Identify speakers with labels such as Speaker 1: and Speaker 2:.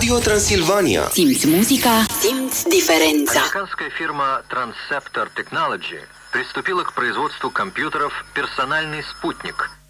Speaker 1: Radio Transilvania.
Speaker 2: Simți muzica, simți diferența.
Speaker 3: Американская фирма Transceptor Technology приступила к производству компьютеров «Персональный спутник»,